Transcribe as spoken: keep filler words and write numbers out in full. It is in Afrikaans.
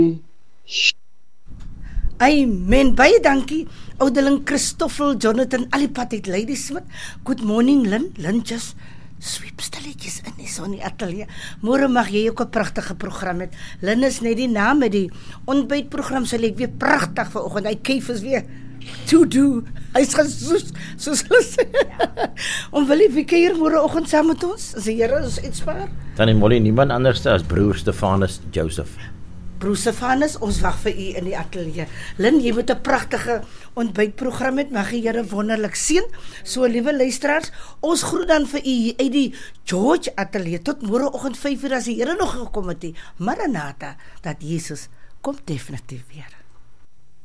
Amen, baie dankie, ouderling Christoffel Jonathan Alipad uit Ladysmith. Good morning, Lynn. Lynn just sweep stilletjies in die son die atelier. Môre mag jy ook 'n pragtige program hê. Lynn is net die naam met die ontbytprogram, sal ek weer pragtig vanoggend. Hy kyf is weer to do. Hy's gesoos, soos hulle sê. Om wil jy keer môre oggend saam met ons? As die Here ons iets spaar. Tannie Molly, niemand anders as broer Stefanus Joseph. Broer Stefanus, ons wag vir u in die atelier. Lynn, jy moet 'n pragtige ontbytprogram hê. Mag die Here wonderlik seën. So, liewe luisteraars, ons groet dan vir u uit die George atelier tot môreoggend vyf uur as die Here nog gekom het. Maranatha, dat Jesus kom definitief weer.